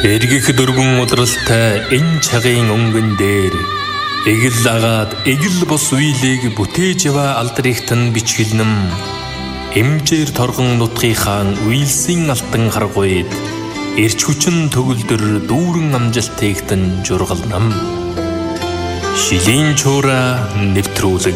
Эргэх дөрвөн удралтай энэ цагийн өнгөн дээр эгэл агаад эгэл бос үеийг бүтээж ява алдрихтан бичгэлнэм эмжээр торгон нутгийнхаа үеэлсийн алтан харгуйд эрч хүчин төгөлдөр дүүрэн амжилтыгтан жургалнам шилийн чуура нэвтрүүлэг.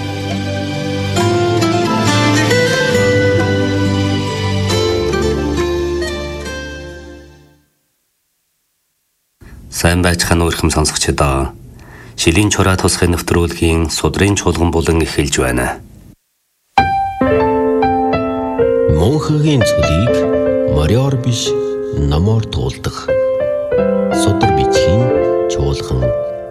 Сайн байцгаана уу ихэм сонсогчдоо. Шилийн чураа тусгай нэвтрүүлгийн судрын чуулган булан эхэлж байна. Монхогийн цөлийг мориор биш намор туулдаг. Судар бичгийн чуулган.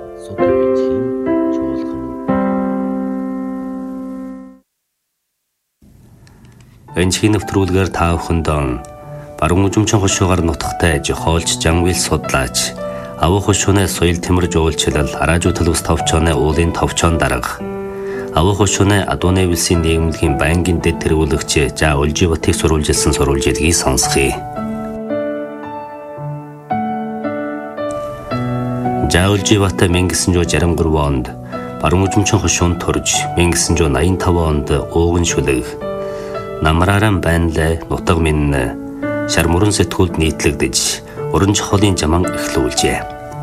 Энэ чихийн нэвтрүүлгээр та бүхэндээ баруун үзмчин хошуугаар нутагтай жохоолч Жангвил судлаач авах хошууны соёл тэмэрж уулчлал араажуу төлөвс товчооны уулын товчоон дарга авах хошууны адууны вэлсийн нийгэмлэгийн байнгын дэд тэргүүлэгч Жа Улжибатыг сурвалжилсан сурвалжилгийг сонсхий. Жа Улжибат 1963 онд баруун үзмчин хошуунд төрж 1985 онд ууган шүлэг намрааран байнлаа нутаг минь шармуран сэтгүүлд нийтлэгдэж уран чухлын жаман эхлүүлжээ.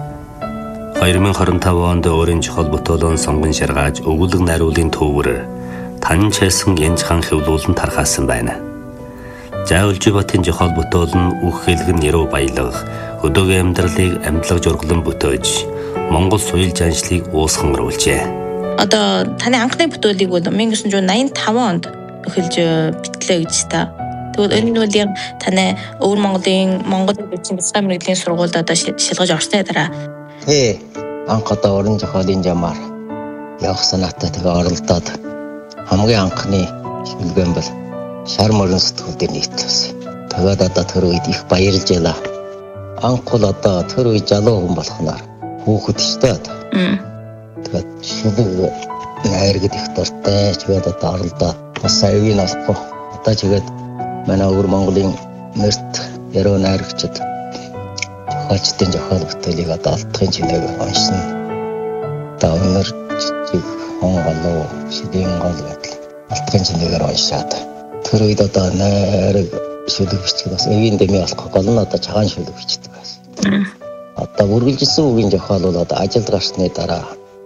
2025 онд өөрийн чухал бүтээлэн сонгон шаргааж өгүүлэг найруулын төвөр тань чэсэн янжхан хэвлүүлэн тархаасан байна. Жа Улжибатын чухал бүтээл нь үх хэлгэн яруу баялаг өдөөгийн амьдралыг амьдлаг жургалан бүтээж Монгол соёл жаншлыг уусган оруулжээ. Одоо таны анхны бүтээлийг бол 1985 онд эхэлж битлээ гэж та. Тэгвэл энэ нь бол яг таны өвөр Монгол бичгийн бяцхан мэрэгжлийн сургуульд одоо шилгэж орсны дараа. Тий. Анх одоо уран зохиолын жамаар явах санаатай тэгээ оролдоод хамгийн анхны шилгэн бол шар мөрөн сэтгүүлд нийтлсэн. Тэгээд одоо тэр үед их баярлж байлаа. Анх бол одоо тэр үед залуу хүн болохноор хүүхэд штэ. Тэгээд шилэг найргад их дуртай. Тэгээд одоо оролдоод бас аюуны алахгүй. Одоо тэгээд манай өвөр Монголын нэрт яруу найрагчид зохиолчдын зохиол бүтээлийг одоо алдахын чимээг уншсан. Одоо өнөр жижиг хонголоо шилийн гол гэдэл алдахын чимээгээр уншаад тэр үед одоо найраг шүлэг бичдэг бас эвийн дэмий болохгүй гол нь одоо цагаан шүлэг бичдэг байсан. Одоо үргэлжилсэн үгийн зохиол бол одоо ажилд гарсны дараа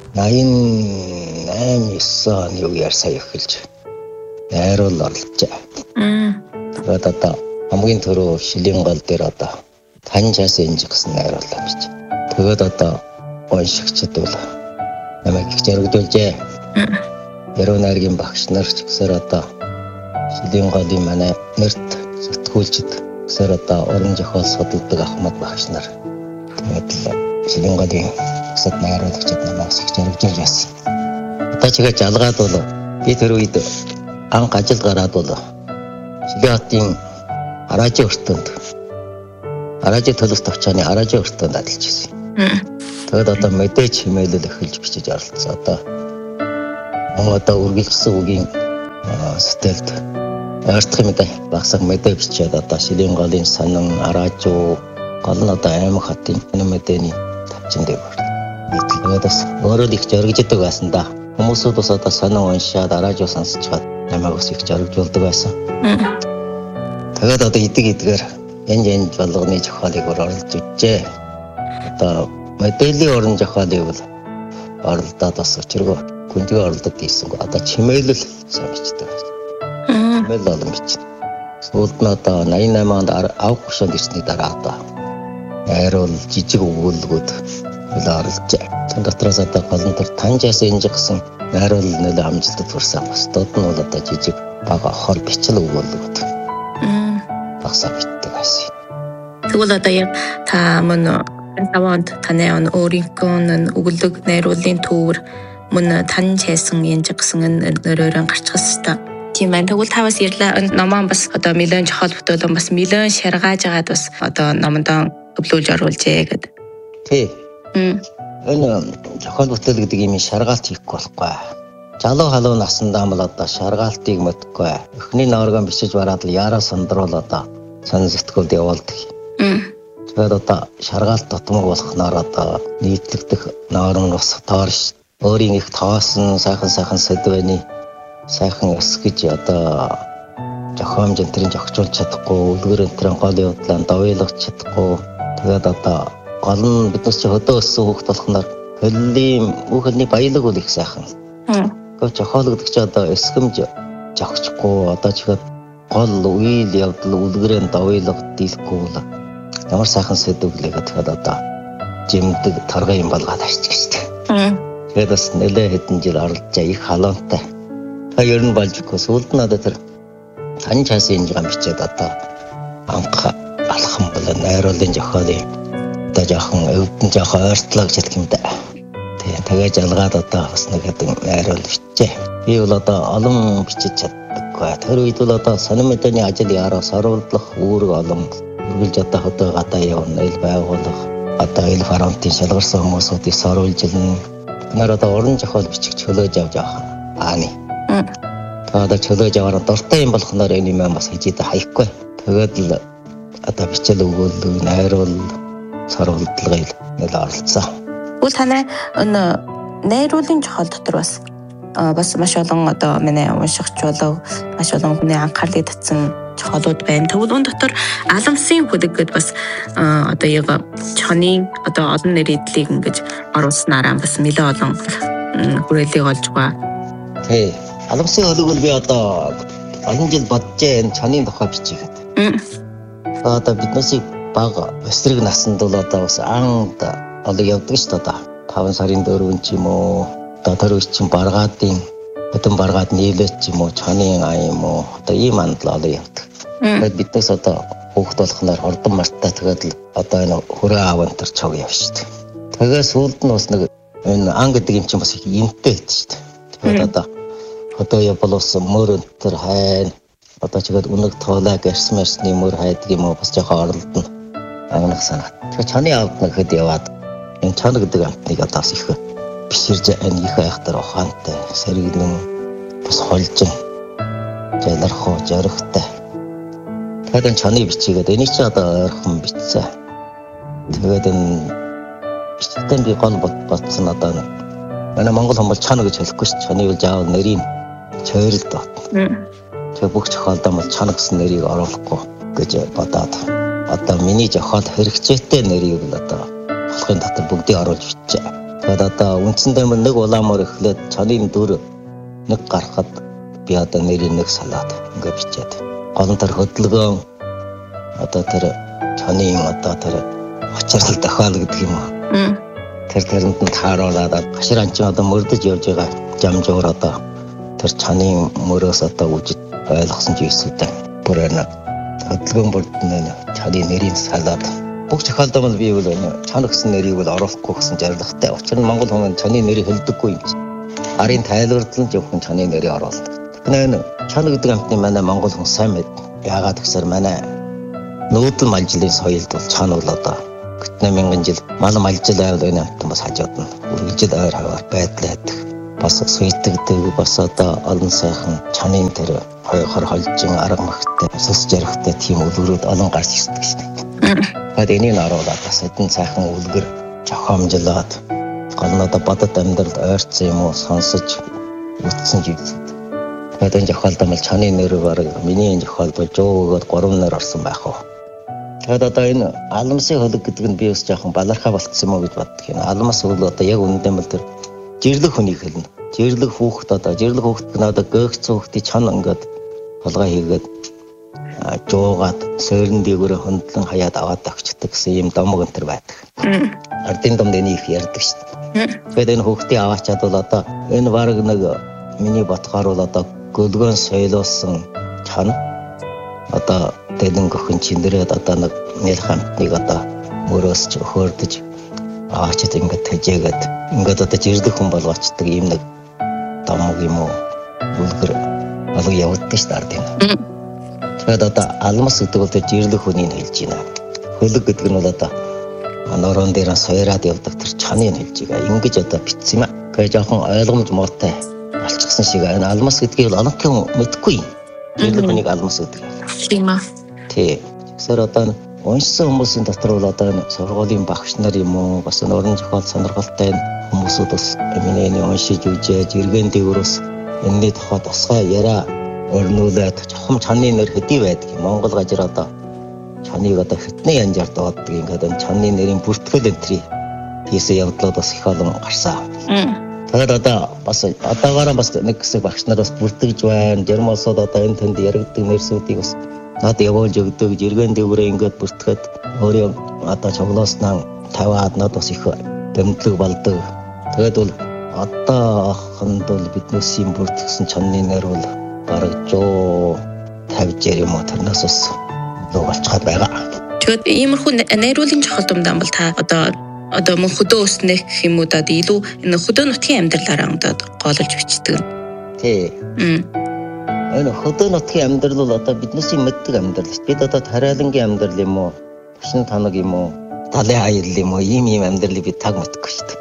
88 9 оны үеэр сая эхэлж найруул оролцоо. Тэгээд одоо хамгийн түрүү шилийн гол дээр одоо тань чаас энж гэсэн найруулга бич. Тэгээд одоо уншигчд бол намайг их зоригдуулжээ. Яруу найргийн багш нар ч гэсээр одоо шилийн голын манай нэрт сэтгүүлчд гэсээр одоо уран зохиол судалдаг Ахмад багш нар. Тэгээд шилийн голын бусад найруулагчид намайг их зоригдуулж байсан. Одоо чигээ жалгаад бол би тэр үед анх ажилд гараад бол Шилийн хотын Араажийн өртөнд Араажийн төлөвс товчооны Араажийн өртөнд ажиллаж байсан. Тэгээд одоо мэдээж хэмээлэл эхэлж бичиж оролцсон. Одоо үргэлжлсэн үгийн стилд ойртох юм да багсаг мэдээ бичээд одоо Шилийн голын сонин Араажуу гол нь одоо аймаг хотын мэдээний тавчин дээр байна. Тэгээд бас өөрөө их зоригждаг байсан да. Хүмүүсүүд бас одоо сонин уншаад Араажуу сонсчоод намайг бас их зоригжуулдаг байсан. Тэгээд одоо эдгээр янж болгоны зохиолыг оруулж үжээ. Одоо мэдээллийн уран зохиолыг бол оролдоод бас өчргөө гүнзгий оролдоод ийсэн. Одоо чимээлэл сайн бичдэг байсан. Чимээл олон бичдэг. Сүүлд нь одоо 88 онд авах хошоонд ирсний дараа одоо найруул жижиг өгүүлбэрүүд оролцоо. Тэн дотроос одоо голон төр танжаас энж гэсэн найруул нэлээд амжилтад хүрсэн. Бусдууд нь бол одоо жижиг бага хол бичил өгүүлбэрүүд багсаа бичдэг байсан. Тэгвэл одоо яг та мөн 5 онд таны өөрийнхөө өгүүлэг найруулын төвөр мөн тань чайсан янж гэсэн нөрөөрөө гарчихсан та. Тийм байна. Тэгвэл та бас ярьлаа номон бас одоо миллион чухал бүтээлэн бас миллион шаргааж агаад бас одоо номондоо өвлүүлж оруулжээ гэдэг. Тий. Энэ чухал бүтээл гэдэг юм шаргаалт хийхгүй болохгүй. Залуу халуун насндаа бол одоо шаргаалтыг мэдгүй. Эхний норгон бичиж бараад л яараа сандруулаад сонин сэтгүүлд явуулдаг. Тэгээд одоо шаргаалт тутмаг болохноор одоо нийтлэгдэх норм бас тоорш өөрийн их тоосон сайхан сэдвэний сайхан ёс гэж одоо зохиомж энтрийн зохицуулж чадахгүй, үлгэр энтрийн гол явдлаа давойлгож чадахгүй. Тэгээд одоо гол нь биднес чи хөдөө өссөн хүүхд болохноор хөллийн хүүхний баялаг бол их сайхан. Гэвч зохиологч чи одоо эсгэмж зохихгүй одоо чихэд гол үйл явдал үлгэрэн давойлгож дийлэхгүй бол ямар сайхан сэдвлэгээд тэгээд одоо жимдэг торгой юм болгоод авчих гэжтэй. Тэгээд бас нэлээ хэдэн жил оролцоо их халуунтай. Ер нь болж өгөх сүүлд нь одоо тэр тань часын инжиган бичээд одоо анх алхам болоо найруулын зохиолын одоо жоохон өвдөн жоохон ойртлоо гэж хэлэх юм да. Тэгээд жалгаад одоо бас нэг хэдэн найруул бичээ. Би бол одоо олон бичиж чаддаггүй. Тэр үед бол одоо сонин мэдээний ажил яараас оруулах үүрэг олон үргэлж одоо хөдөө гадаа явна, ил байгуулах одоо ил фронтын шалгарсан хүмүүсүүдийг соруулж илнэ. Нар одоо уран зохиол бичих чөлөөж явж байгаа. Ааны. Одоо чөлөөж яваараа дуртай юм болохноор энэ юм бас хийжээд хаяхгүй. Тэгээд л одоо бичэл өгөөл найруул сарвалдлагыг нэл оролцсон. Үл танай найруулын зохиол дотор бас маш олон одоо миний уншигч болов маш олон хүний анхаарлыг татсан зохиолууд байна. Тэгвэл энэ дотор аламсын хөдөг гэдээ бас одоо яг чонын одоо олон нэрийдлийг ингэж оруулснараа бас нэлээд олон хүрээлэг олж байгаа. Тий. Аламсын хөдөг бол би одоо олон жил боджээ энэ чонын тухай бичихэд. Одоо биднээс бага эсрэг наснд бол одоо бас анд олон явдаг шүү дээ. 5 сарын 4 ч юм уу одоо тэр үеч баргаадын хэдэн баргаад нийлээч ч юм уу чонын аа юм уу одоо ийм андал олон явдаг. Тэгээд биднээс одоо хүүхд болохноор хордон мартаа тэгээд л одоо энэ хүрээ аавн төр цог явж шүү дээ. Тэгээд сүүлд нь бас нэг энэ ан гэдэг юм чинь бас их юмтай гэдэг шүү дээ. Тэгээд одоо явбалс мөр өнтер хайн одоо чигээр үнэг тоолаа гэрсмэрсний мөр хайдаг юм уу бас жоохон оролдоно агнах санаа. Тэгээд чаны аавд нэг хэд яваад энэ чана гэдэг амтныг одоо их биширж энэ их айхтар ухаантай сэргэлэн бас холжин залрахуу зоригтой. Тэгээд энэ чаны бичигээд энийг чи одоо ойрхон бичсэн. Тэгээд энэ бичтэн би гол бодсон одоо манай монгол хүмүүс чана гэж хэлэхгүй ш. Чаны бол заавал нэрийн чойролд бат. Тэгээд бүх зохиолдоо бол чана гэсэн нэрийг оруулахгүй гэж бодоод одоо миний зохиол хэрэгцээтэй нэрийг бол одоо болохын дотор бүгдийг оруулж бичээ. Тэгээд одоо үндсэндээ нэг улаамаар эхлээд чанын дүр нэг гарахад би одоо нэрийг нэг салаад ингээд бичээд. Гол төр хөдөлгөөн одоо тэр чанын одоо тэр очирлол тохиол гэдэг юм уу. Тэр тэрэнд нь тааруулаад гашраан ч одоо мөрдөж явж байгаа жамжуур одоо тэр чанын мөрөөс одоо үжид ойлгосон ч ийсүүдээ бүр энэ хөдөлгөөн бүрдэн чанын нэрийг салаад бүх зохиолдоо бол би бол чана гэсэн нэрийг бол оруулахгүй гэсэн зорилготой. Учир нь монгол хүмүүс чаны нэрийг хэлдэггүй юм чи. Арын тайлбарлал нь зөвхөн чаны нэрийг оруулдаг. Тэгэхээр энэ чана гэдэг амтны манай монгол хүн сайн мэд. Яагаад гэхээр манай нүүдэл малжлын соёлд бол чана бол одоо 80000 жил мал малжил байвал энэ амтан бас хажууд нь үргэлжил ойр хаваар байдлаад бас суйтагдаг бас одоо олон сайхан чанын тэр хойхор холжин арга махтай сүс жархтай тийм үлгэрүүд олон гарч ирдэг шээ. Тэгээд энийг оруулаад бас хэдэн сайхан үлгэр зохиомжлоод гол нь одоо бодит амьдралд ойрцсон юм уу сонсож үтсэн жиг. Тэгээд энэ зохиолд бол чаны нэр бараг миний энэ зохиол бол жоо өгөөд 3 нэр орсон байх уу. Тэгээд одоо энэ аламсын хөлөг гэдэг нь би бас жоохон балархаа болцсон юм уу гэж боддог юм. Аламас бол одоо яг үнэндээ бол тэр жирлэг хүнийг хэлнэ. Жирлэг хүүхэд одоо жирлэг хүүхэд нь одоо гээгц хүүхдийн чана ингээд холгой хийгээд жуугаад сойрон дээгүүрээ хөндлөн хаяад аваад авчдаг гэсэн юм домог өнтер байдаг. Ардын домд энийг их ярьдаг шүү дээ. Тэгээд энэ хүүхдийн аваачаад бол одоо энэ баг нэг миний ботхоор бол одоо гөлгөөн соёлоосон чана одоо дэлэн гөхөн чиндэрээд одоо нэг нэр хамтныг одоо мөрөөсч хөөрдөж аваачаад ингээд тэжээгээд ингээд одоо жирлэг хүн болгоочдөг юм нэг домог юм уу үлгэр алга явагддаг шүү дээ ардын. Тэгээд одоо алмас гэдэг бол жирлэг хүнийг хэлж байна. Хөлөг гэдэг нь бол одоо норон дээр сойраад явдаг тэр чаныг хэлж байгаа. Ингэж одоо бичсэн юм аа. Тэгээд жоохон ойлгомж муутай болчихсон шиг энэ алмас гэдгийг бол олонх хүн мэдгүй юм. Жирлэг хүнийг алмас гэдэг. Тийм аа. Тий. Тэгэхээр одоо уншсан хүмүүсийн дотор бол одоо энэ сургуулийн багш нар юм уу бас энэ уран зохиол сонирхолтой хүмүүсүүд бас миний уншиж үзээд эргэн дээгүүрээс энэний тухай тусгай яриа өрнүүлээд чухам чанны нэр хэдий байдаг юм. Монгол гажир одоо чаныг одоо хитний янзаар дууддаг ингээд энэ чанны нэрийн бүртгэл энтри хийсэн явдлууд бас их олон гарсан. Тэгээд одоо бас одоогоор бас нэг хэсэг багш нар бас бүртгэж байна. Жирмосод одоо энэ тэнд яригддаг нэрсүүдийг бас надад явуулж өгдөг гэж эргэн дээгүүрээ ингээд бүртгээд өөрөө одоо чоглооснаа таваад надад бас их дэмтлэг болдог. Тэгээд бол одоохонд бол биднээс юм бүртгэсэн чанны нэр бол бараг 150 юм уу тэрнээс бас луу болчиход байгаа. Тэгээд иймэрхүү найруулгын чухал думдаан бол та одоо мөн хөдөө өснөх гэх юм уу даа илүү энэ хөдөө нутгийн амьдралаараа одоо гоолж бичдэг. Тий. Энэ хөдөө нутгийн амьдрал бол одоо биднээс мэддэг амьдрал шүү. Бид одоо тариалангийн амьдрал юм уу? Бушин танаг юм уу? Талын аял юм уу? Ийм амьдралыг бид таг мэдгүй шүү.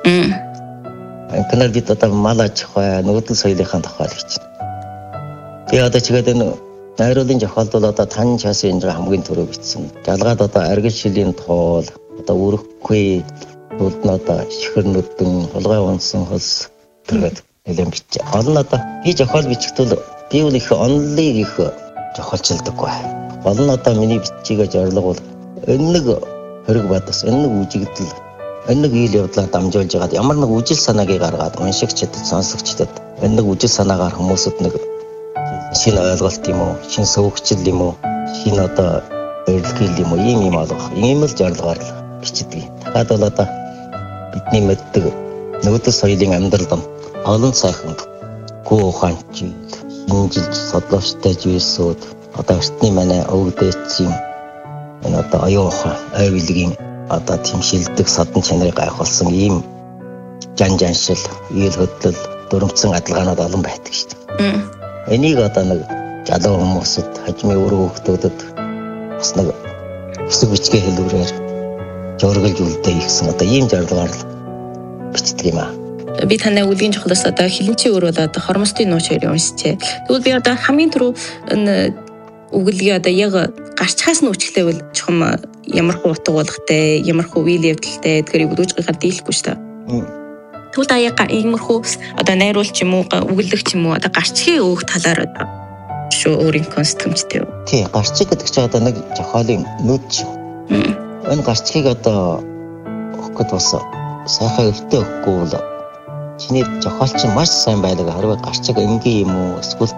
Энэгээр бид одоо мал аж ахуй, нүүдэл соёлынхаа тухай л гэж байна. Би одоо чигээд энэ найруулгын зохиолд бол одоо тань часын энэ хамгийн түрүү бичсэн. Жалгаад одоо аргил шилийн туул, одоо өрөхгүй тулд нь одоо шихэр нүдэн, хулгай унсан хөлс тэргээд нэлээд бичээ. Гол нь одоо би зохиол бичихтэл би бол их онлыг их зохиолчилдаг бай. Гол нь одоо миний бичигээ зорилго бол энэ нэг хориг бадас, энэ нэг үжигдэл, энэ нэг үйл явдлаар дамжуулж байгаад ямар нэг үжил санааг гаргаад уншигчдад, сонсогчдод энэ нэг үжил санаагаар хүмүүсд нэг шинэ ойлголт юм уу, шинэ сөвөгчл юм уу, шинэ одоо өрөлгөл юм уу, ийм олох. Ийм л зорилгоор л бичдэг. Дахиад бол одоо бидний мэддэг нүүдэл соёлын амьдрал олон сайхан гоо ухаанч, шинжилж судлаачтай зүйлсүүд одоо эртний манай өвгдээчийн энэ одоо оюун ухаан, ойвлогийн одоо тэмшилдэг садан чанарыг гайхуулсан ийм жаншил, ийл хөдлөл, дүрмцэн адилгаанууд олон байдаг шүү дээ. Энийг одоо нэг залуу хүмүүсд хажмын өрөө хөлтөдөд бас нэг хэсэг бичгээ хэлбэрээр зургалж үлдээ ихсэн одоо ийм зорилгоор л бичдэг юм аа. Би танай үлгийн жохлоос одоо хилэнчийн өр бол одоо хормостын нууцээр уншижээ. Тэгвэл би одоо хамгийн түрүү энэ үгэлгээ одоо яг гарчхаас нь үчглээвэл чухам ямархуу утга болгохтэй, ямархуу үйл явдалтай тэгэхээр өгдөөжгийнхаа дийлэхгүй шүү дээ. Тэгвэл аяга иймэрхүү одоо найруулч юм уу, үгэлэг ч юм уу одоо гарчгийн өөх талаар одоо шүү өөрийн конститэмжтэй. Тий, гарчиг гэдэг чинь одоо нэг зохиолын нүд шүү. Энэ гарчгийг одоо өгөхөд бас сайхан өвтөө өгөхгүй бол чиний зохиол чинь маш сайн байлаа. Харин гарчиг энгийн юм уу эсвэл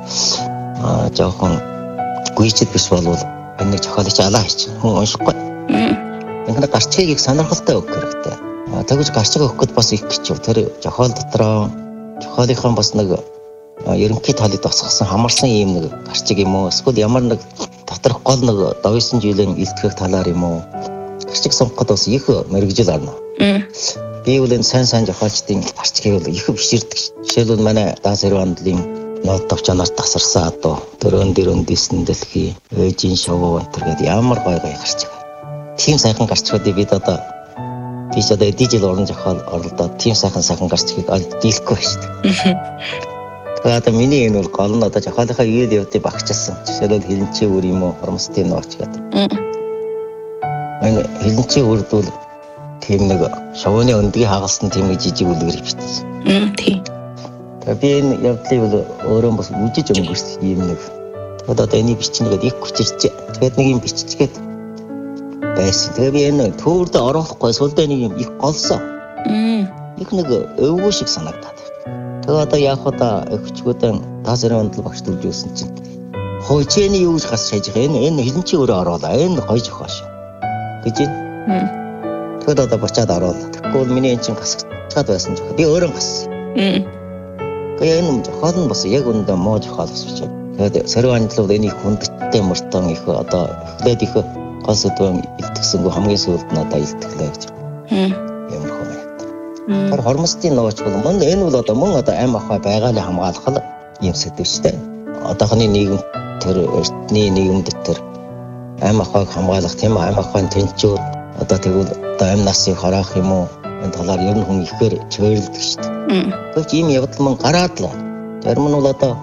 жоохон гүйцэд биш болвол энэ зохиолыг чи алаа хийчих. Хүн уншихгүй. Ингээд гарчгийг их сонирхолтой өгөх хэрэгтэй. Тэгвэл гарчиг өгөхөд бас их гэж. Тэр зохиол дотроо зохиолынхаа бас нэг ерөнхий талыг тосгосон хамарсан ийм нэг гарчиг юм уу? Эсвэл ямар нэг доторх гол нэг довсон жилийн илтгэх талаар юм уу? Гарчиг сонгоход бас их мэрэгжил арна. Би бол энэ сайн зохиолчдын гарчгийг их биширдэг. Жишээлбэл манай Даас Хэрвандлын нот товчоноор тасарсан одоо дөрөн дэсэн дэлхий, ээжийн шовоо энэ гэдэг ямар гой гарчиг. Тийм сайхан гарчгуудыг бид одоо би ч одоо дижитал уран зохиол оролдоод тийм сайхан гарчгийг дийлэхгүй шүү дээ. Тэгээд одоо миний энэ бол гол нь одоо зохиолынхаа үйл явдлыг багчилсан. Жишээлбэл хилэнчийн өр юм уу, хормостын нууц гэдэг. Энэ хилэнчийн үрд бол тийм нэг шовооны өндгийг хагалсан тийм нэг жижиг үлгэр бичсэн. Тийм. Тэгээд би энэ явдлыг бол өөрөө бас үжиж өнгөрсөн юм нэг. Тэгээд одоо энийг бичнэгээд их хүчирч. Тэгээд нэг юм биччихгээд байсан. Тэгээд би энэ төөрдө оруулахгүй сүлдээ нэг юм их голсон. Их нэг өвгөө шиг санагдаад. Тэгээд одоо яах вэ да өвчгүүдэн Даас Хэрвандл багш дүрж өгсөн чинь хойчээний юу гэж хас шааж байгаа. Энэ хилэнчийн өрөө оруулаа. Энэ гоё зохиол шүү. Гэж юм. Тэгээд одоо бочаад оруулаа. Тэгвэл миний энэ чинь гасчихад байсан жоо. Би өөрөө гассан. Тэгээд энэ зохиол нь бас яг үндэ муу зохиол болчихсон. Тэгээд Хэрвандл бол энийг хүндэттэй мөртөн их одоо эхлээд их гос өдвөн илтгэсэнгүй хамгийн сүүлд нь одоо илтгэлээ гэж. Ямар хөө байна. Тэр хормостын нууц бол мөн энэ бол одоо мөн одоо амь ахуй байгаалыг хамгаалах юм сэдв шүү дээ. Одоохны нийгэм тэр эртний нийгэмд тэр амь ахуйг хамгаалах тийм амь ахуйн тэнцвэр одоо тэгвэл одоо амь насыг хороох юм уу энэ талаар ер нь хүн ихээр чөйрлөдөг шүү дээ. Гэвч ийм явдал мөн гараад л байна. Зарим нь бол одоо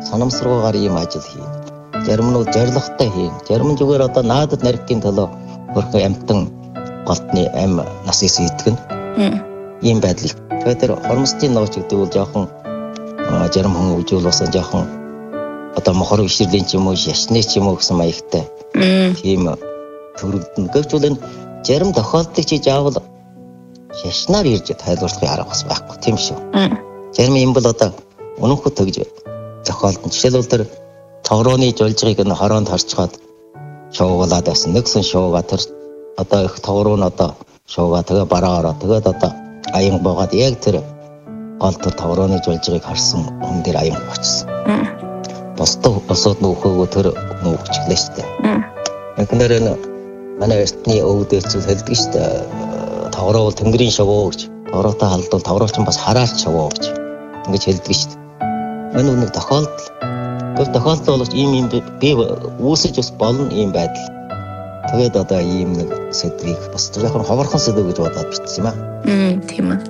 санамсаргуугаар ийм ажил хийнэ. Зарим нь зоригтой хийн. Зарим нь зүгээр одоо наадад наригтын төлөө хөрхөн амтан голтны ам насыг сүйтгэн. Ийм байдлыг. Тэгэхээр хормостын нууц гэдэг бол жоохон зарим хүн үжүүлсэн жоохон одоо мохор ишрлийн ч юм уу ясны ч юм уу гэсэн маягтай. Тийм төрөлдөн. Гэвч бол энэ зарим тохиолдлыг чи заавал шашнаар ирж тайлбарлахын арга бас байхгүй тийм шүү. Зарим юм бол одоо өнөөхөд тэгж зохиолдсон. Жишээлбэл тэр тоглооны жолжгийг нь хороонд харцгаад шуугалаад байсан. Нэгсэн шуугаа тэр одоо их тоглоо нь одоо шуугаа тэгээ бараагаа тэгээд одоо аян боогаад яг тэр гол тэр тоглооны жолжгийг харсан хүн дээр аян боцсон. Босоод нөхөөгөө тэр нөхчлээ шүү дээ. Эхнэр нь манай эртний өвдөөцөл хэлдэг шүү дээ. Тавраа бол тэнгэрийн шавуу гэж. Тавраатай халдвал тавраач нь бас хараалт шавуу гэж. Ингэж хэлдэг шүү дээ. Энэ нэг тохиолдол. Тэр тохиолдол бол ийм би үүсэж бас болно ийм байдал. Тэгээд одоо ийм нэг сэдвийг бас жоохон ховорхон сэдв гэж бодоод бичсэн юм аа. Тийм ээ.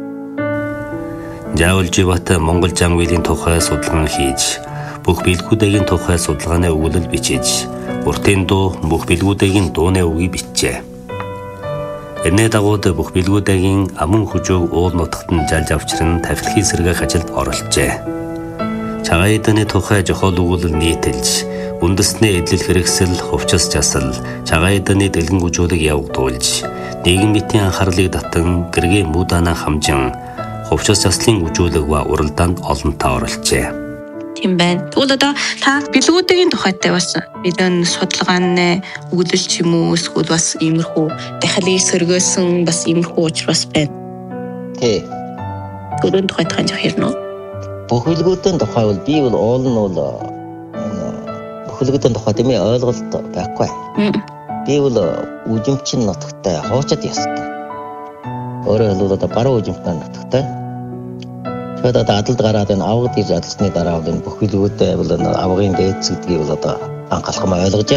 Заавал Живата Монгол Жангвилийн тухай судалгаа хийж, бүх бэлгүүдийн тухай судалгааны өгүүлэл бичиж, уртын дуу бүх бэлгүүдийн дууны үгийг бичжээ. Энэ дагууд бүх бэлгүүдийн амун хүжөөг уул нутагт нь жалж авчран тавилхын сэргээх ажилд оролцжээ. Цагаан эдний тухай жохол өгүүлэл нийтэлж, үндэсний эдлэл хэрэгсэл, хувцас жасал, цагаан эдний дэлгэн гүйцэлэг явагдуулж, нийгэм битийн анхаарлыг татан гэргийн мууданаа хамжин, хувцас заслын үжүүлэг ба уралдаанд олонтаа оролцжээ. Тийм байна. Тэгвэл одоо та бэлгүүдийн тухайтай бас бидэн судалгааны өгүүлэл ч юм уу эсвэл бас иймэрхүү дахилыг сөргөөсөн бас иймэрхүү учир бас байна. Тий. Өөрөнд тухайтай хань ярина уу? Бүх бэлгүүдийн тухай бол би бол уул нь бол бүхэлдээ тухай тийм ойлголт байхгүй. Би бол үжимчин нутагтай хоочод ясдаг. Өөрөөр хэлбэл одоо баруун үжимтэн нутагтай. Тэгээд одоо адалд гараад энэ авгад ирж адалсны дараа бол энэ бүх бэлгүүдээ бол авгын дээдс гэдгийг бол одоо анхаалхамаа ойлгожээ.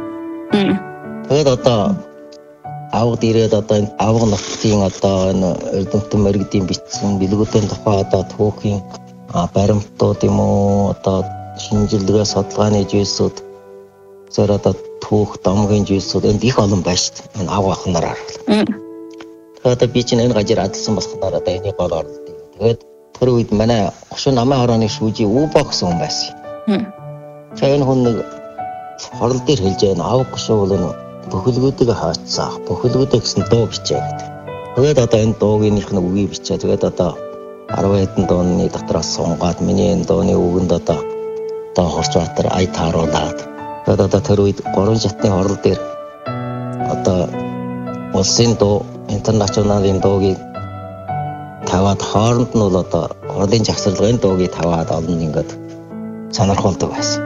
Тэгээд одоо авгад ирээд одоо энэ авга нутгийн одоо энэ эрдэмтэн мэрэгдийн бичсэн бэлгүүдийн тухай одоо түүхийн баримтууд юм уу одоо шинжилгээ судалгааны жийсүүд зөв одоо түүх домгийн жийсүүд энд их олон байна шүү дээ. Энэ авга ахнаар харуулна. Тэгээд одоо би чинь энэ гажир адалсан болохоор одоо энийг гол орлоо. Тэгээд тэр үед манай гошин намын хорооны шүүжи Үбо гэсэн хүн байсан. Тэгээд энэ хүн нэг хорол дээр хэлж байгаа авга гошоо бол энэ бүхэлгүүдийг хаацсан. Бүхэлгүүдээ гэсэн дуу бичээ гэдэг. Тэгээд одоо энэ дуугийнх нь үгийг бичээ. Тэгээд одоо 10 хэдэн дууны дотроос сунгаад миний энэ дууны үгэнд одоо Хорцбаатар ая тааруулаад. Тэгээд одоо тэр үед 3 шатны хорол дээр одоо улсын дуу интернационалын дуугийг таваад хооронд нь бол одоо хорлын жагсарлагын дуугийг таваад олон ингээд сонирхолтой байсан.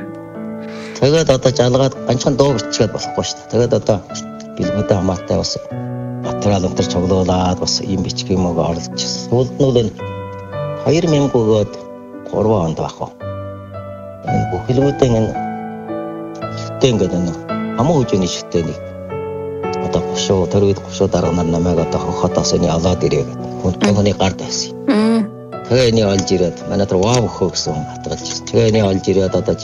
Тэгээд одоо жалгаад ганцхан дуу бичгээд болохгүй шүү дээ. Тэгээд одоо бэлгүүдээ хамаатай бас материал өнтер цуглуулад бас ийм бичих юм уу орлуулчихсан. Сүүлд нь бол 2000 өгөөд 3 онд байхгүй. Энэ бүхэлгүүдэн энэ шүтээ ингээд энэ хамуу хөгжөөний шүтээний одоо гошоо тэр үед гошоо дарга нар намайг одоо хохотоос энэ аваад ирээ гэдэг. Хүний гард байсан. Тэгээ энийг олж ирээд манай тэр ваа өгөхөө гэсэн хатгалж ирсэн. Тэгээ энийг олж ирээд одоо